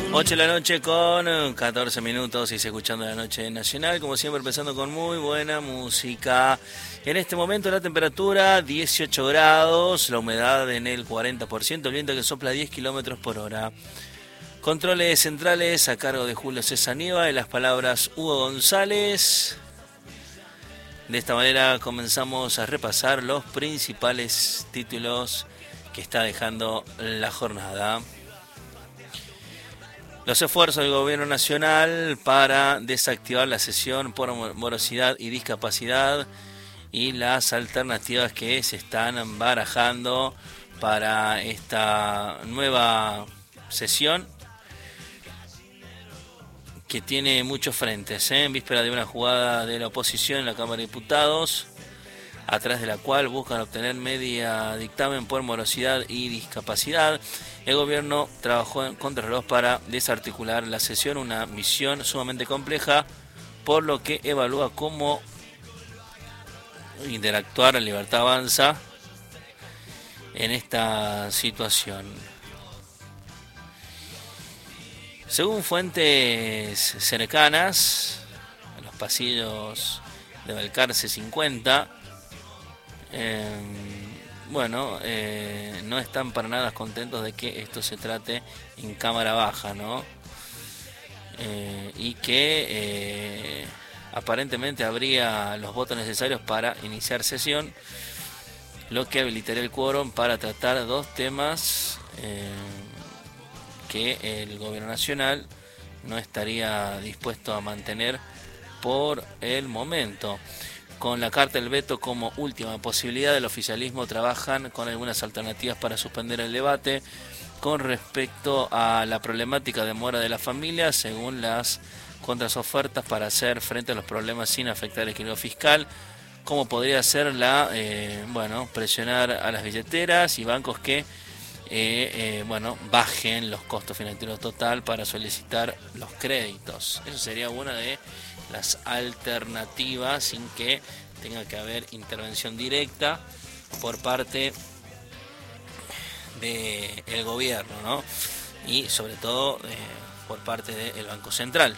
8 de la noche con 14 minutos y se escuchando la noche nacional, como siempre empezando con muy buena música. En este momento la temperatura 18 grados, la humedad en el 40%, el viento que sopla 10 kilómetros por hora. Controles centrales a cargo de Julio César Nieva y las palabras Hugo González. De esta manera comenzamos a repasar los principales títulos que está dejando la jornada. Los esfuerzos del gobierno nacional para desactivar la cesión por morosidad y discapacidad y las alternativas que se están barajando para esta nueva cesión que tiene muchos frentes, en víspera de una jugada de la oposición en la Cámara de Diputados, a través de la cual buscan obtener media dictamen por morosidad y discapacidad. El gobierno trabajó en contrarreloj para desarticular la sesión, una misión sumamente compleja, por lo que evalúa cómo interactuar en Libertad Avanza en esta situación. Según fuentes cercanas, en los pasillos de Balcarce 50, no están para nada contentos de que esto se trate en cámara baja, ¿no? Y que aparentemente habría los votos necesarios para iniciar sesión, lo que habilitaría el quórum para tratar dos temas que el gobierno nacional no estaría dispuesto a mantener por el momento. Con la carta del veto como última posibilidad, el oficialismo trabajan con algunas alternativas para suspender el debate con respecto a la problemática de mora de la familia, según las contraofertas para hacer frente a los problemas sin afectar el equilibrio fiscal, como podría ser presionar a las billeteras y bancos que bajen los costos financieros total para solicitar los créditos. Eso sería una de las alternativas sin que tenga que haber intervención directa por parte del gobierno, ¿no? Y sobre todo por parte del Banco Central.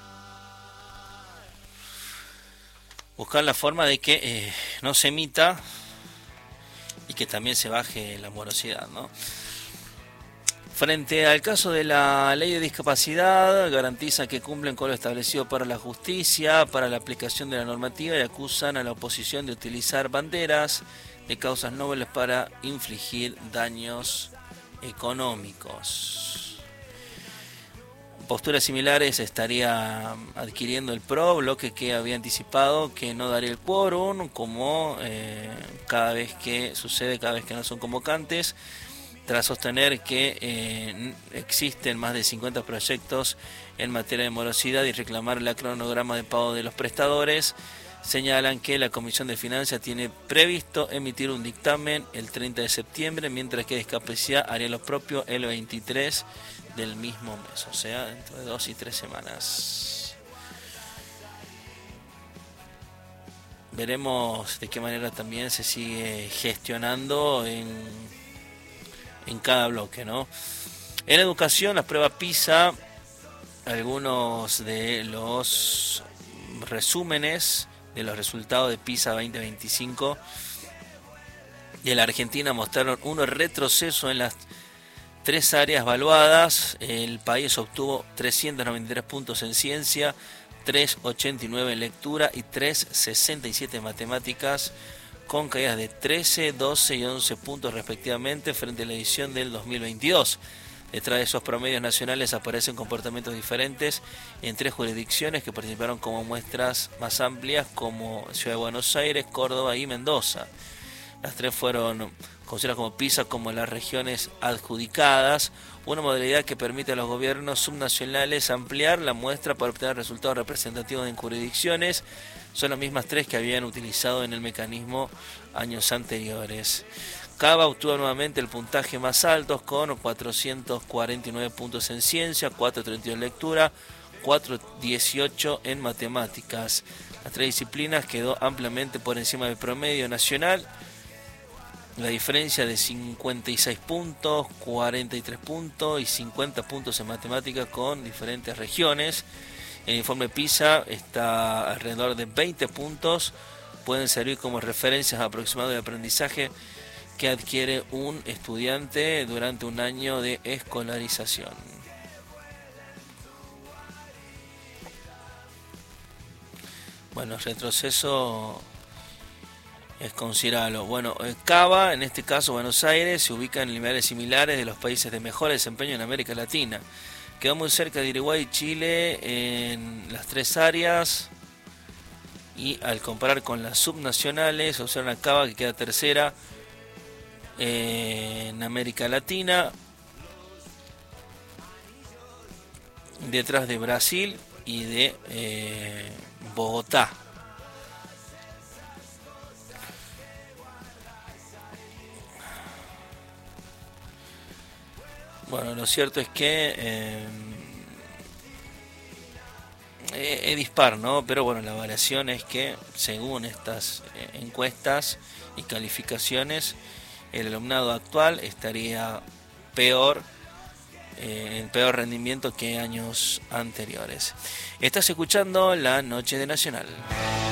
Buscar la forma de que no se emita y que también se baje la morosidad, ¿no? Frente al caso de la ley de discapacidad, garantiza que cumplen con lo establecido para la justicia, para la aplicación de la normativa, y acusan a la oposición de utilizar banderas de causas nobles para infligir daños económicos. Posturas similares estaría adquiriendo el PRO, bloque que había anticipado que no daría el quórum, como cada vez que no son convocantes, tras sostener que existen más de 50 proyectos en materia de morosidad y reclamar el cronograma de pago de los prestadores. Señalan que la Comisión de Finanzas tiene previsto emitir un dictamen el 30 de septiembre, mientras que Discapacidad haría lo propio el 23 del mismo mes, o sea, dentro de 2 y 3 semanas. Veremos de qué manera también se sigue gestionando en cada bloque, ¿no? En educación, las pruebas PISA, algunos de los resúmenes de los resultados de PISA 2025 de la Argentina mostraron un retroceso en las tres áreas evaluadas. El país obtuvo 393 puntos en ciencia, 389 en lectura y 367 en matemáticas, con caídas de 13, 12 y 11 puntos respectivamente frente a la edición del 2022. Detrás de esos promedios nacionales aparecen comportamientos diferentes en tres jurisdicciones que participaron como muestras más amplias, como Ciudad de Buenos Aires, Córdoba y Mendoza. Las tres fueron consideradas como PISA como las regiones adjudicadas, una modalidad que permite a los gobiernos subnacionales ampliar la muestra para obtener resultados representativos en jurisdicciones. Son las mismas tres que habían utilizado en el mecanismo años anteriores. Cava obtuvo nuevamente el puntaje más alto con 449 puntos en ciencia, 432 en lectura, 418 en matemáticas. Las tres disciplinas quedó ampliamente por encima del promedio nacional la diferencia de 56 puntos, 43 puntos y 50 puntos en matemáticas con diferentes regiones. El informe PISA está alrededor de 20 puntos, pueden servir como referencias aproximadas de aprendizaje que adquiere un estudiante durante un año de escolarización. Bueno, el retroceso es considerable. Bueno, Cava, en este caso Buenos Aires, se ubica en niveles similares de los países de mejor desempeño en América Latina. Quedó muy cerca de Uruguay y Chile en las tres áreas. Y al comparar con las subnacionales, observan a Cava que queda tercera en América Latina, detrás de Brasil y de Bogotá. Bueno, lo cierto es que es dispar, ¿no? Pero bueno, la variación es que según estas encuestas y calificaciones, el alumnado actual estaría peor, en peor rendimiento que años anteriores. Estás escuchando La Noche de Nacional.